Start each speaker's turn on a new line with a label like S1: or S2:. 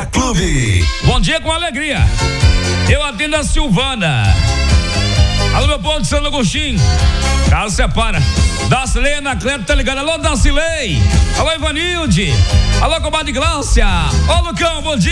S1: Dia Clube.
S2: Bom dia com alegria. Eu atendo a Silvana. Alô, meu povo de Santo Agostinho. Caso separa. Dacilei, Anacleto, tá ligado? Alô, Dacilei. Alô, Ivanilde. Alô, comadre Gláucia. Ô, Lucão, bom dia.